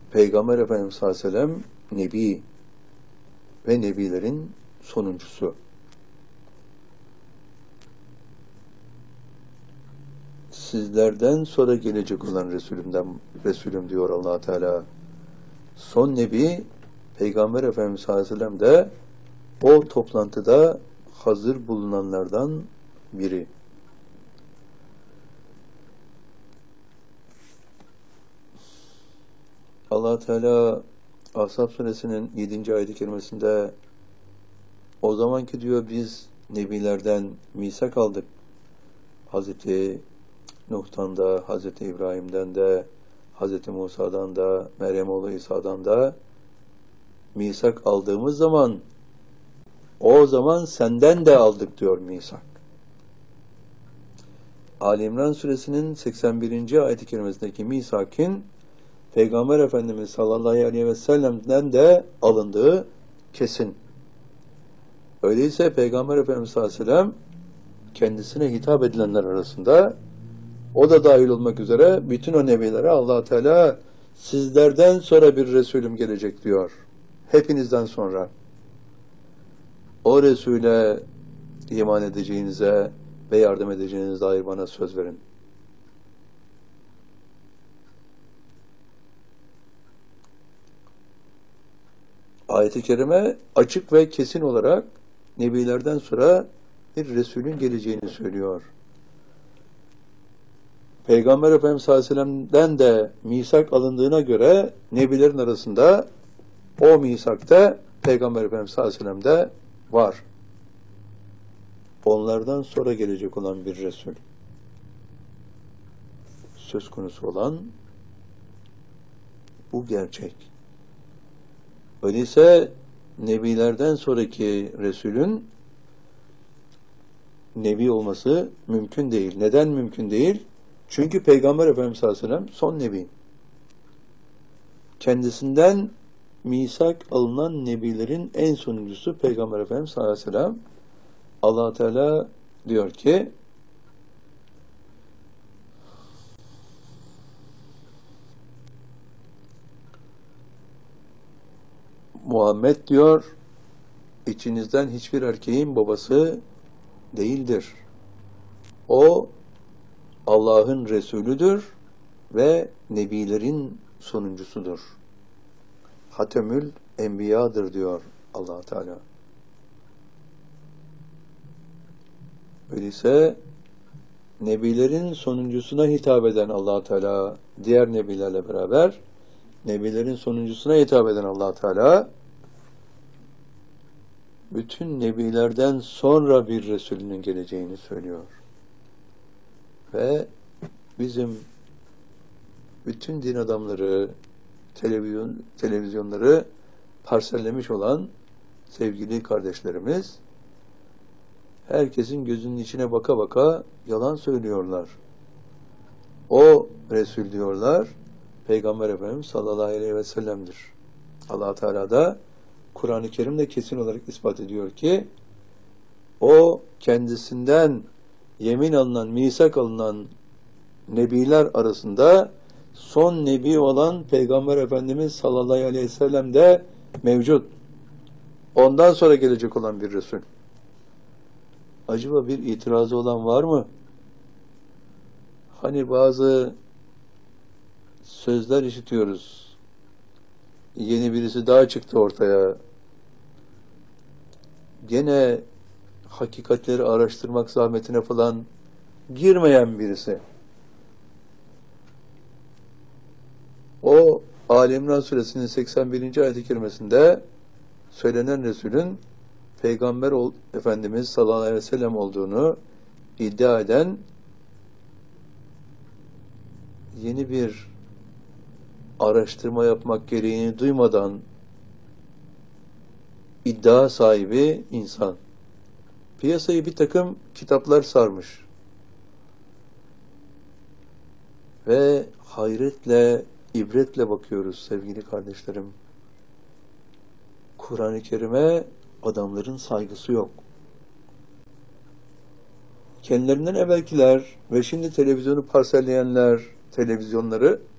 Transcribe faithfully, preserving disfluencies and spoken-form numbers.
Peygamber Efendimiz sallallahu aleyhi ve sellem Nebi ve Nebilerin sonuncusu. Sizlerden sonra gelecek olan Resulümden, Resulüm diyor Allah Teala. Son Nebi Peygamber Efendimiz sallallahu aleyhi ve sellem de o toplantıda hazır bulunanlardan biri. Allah Teala Ahzab suresinin yedinci ayet-i kerimesinde o zamanki diyor biz nebilerden misak aldık. Hazreti Nuh'tan da, Hazreti İbrahim'den de, Hazreti Musa'dan da, Meryem oğlu İsa'dan da misak aldığımız zaman o zaman senden de aldık diyor misak. Ali İmran suresinin seksen birinci ayet-i kerimesindeki misakin Peygamber Efendimiz sallallahu aleyhi ve sellem'den de alındığı kesin. Öyleyse Peygamber Efendimiz sallallahu aleyhi ve sellem kendisine hitap edilenler arasında o da dahil olmak üzere bütün o nebilere Allah Teala sizlerden sonra bir Resulüm gelecek diyor. Hepinizden sonra. O Resul'e iman edeceğinize ve yardım edeceğinize dair bana söz verin. Ayet-i kerime açık ve kesin olarak nebilerden sonra bir Resulün geleceğini söylüyor. Peygamber Efendimiz sallallahu aleyhi ve sellem'den de misak alındığına göre nebilerin arasında o misakta Peygamber Efendimiz sallallahu aleyhi ve sellem'de var. Onlardan sonra gelecek olan bir Resul. Söz konusu olan bu gerçek. Öyleyse nebilerden sonraki Resulün nebi olması mümkün değil. Neden mümkün değil? Çünkü Peygamber Efendimiz sallallahu aleyhi ve sellem son nebi. Kendisinden misak alınan nebilerin en sonuncusu Peygamber Efendimiz sallallahu aleyhi ve sellem. Allah Teala diyor ki Muhammed diyor içinizden hiçbir erkeğin babası değildir. O Allah'ın Resulüdür ve nebilerin sonuncusudur. Hatemül Enbiya'dır diyor Allah Teala. Öyleyse nebilerin sonuncusuna hitap eden Allah Teala diğer nebilerle beraber nebilerin sonuncusuna hitap eden Allah Teala bütün nebilerden sonra bir Resulünün geleceğini söylüyor. Ve bizim bütün din adamları, televizyon, televizyonları parsellemiş olan sevgili kardeşlerimiz herkesin gözünün içine baka baka yalan söylüyorlar. O Resul diyorlar, Peygamber Efendimiz sallallahu aleyhi ve sellem'dir. Allah Teala da Kur'an-ı Kerim'de kesin olarak ispat ediyor ki o kendisinden yemin alınan, misak alınan nebiler arasında son nebi olan Peygamber Efendimiz sallallahu aleyhi ve sellem de mevcut. Ondan sonra gelecek olan bir Resul. Acaba bir itirazı olan var mı? Hani bazı sözler işitiyoruz. Yeni birisi daha çıktı ortaya. Gene hakikatleri araştırmak zahmetine falan girmeyen birisi. O Ali İmran suresinin seksen birinci ayet-i kerimesinde söylenen Resulün Peygamber ol, Efendimiz sallallahu aleyhi ve sellem olduğunu iddia eden yeni bir araştırma yapmak gereğini duymadan iddia sahibi insan. Piyasayı bir takım kitaplar sarmış. Ve hayretle, ibretle bakıyoruz sevgili kardeşlerim. Kur'an-ı Kerim'e adamların saygısı yok. Kendilerinden evvelkiler ve şimdi televizyonu parselleyenler, televizyonları